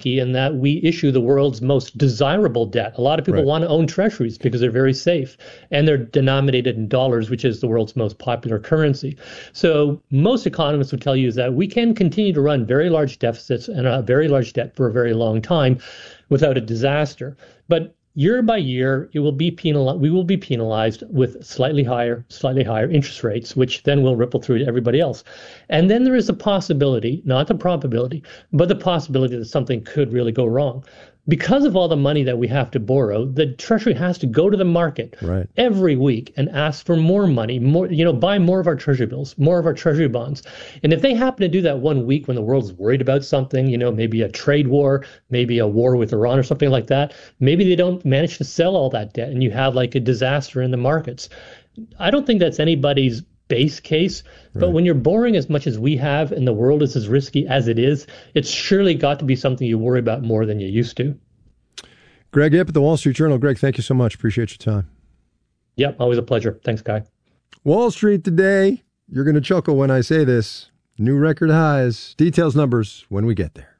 risky in that we issue the world's most desirable debt. A lot of people want to own treasuries because they're very safe, and they're denominated in dollars, which is the world's most popular currency. So most economists would tell you is that we can continue to run very large deficits and a very large debt for a very long time without a disaster. But year by year, we will be penalized with slightly higher interest rates, which then will ripple through to everybody else. And then there is a possibility, not the probability, but the possibility that something could really go wrong. Because of all the money that we have to borrow, the Treasury has to go to the market every week and ask for more money, buy more of our Treasury bills, more of our Treasury bonds. And if they happen to do that one week when the world's worried about something, maybe a trade war, maybe a war with Iran or something like that, maybe they don't manage to sell all that debt and you have like a disaster in the markets. I don't think that's anybody's base case, but when you're borrowing as much as we have and the world is as risky as it is, it's surely got to be something you worry about more than you used to. Greg Ip at the Wall Street Journal. Greg, thank you so much. Appreciate your time. Yep, always a pleasure. Thanks, Guy. Wall Street today, you're going to chuckle when I say this, new record highs. Details, numbers when we get there.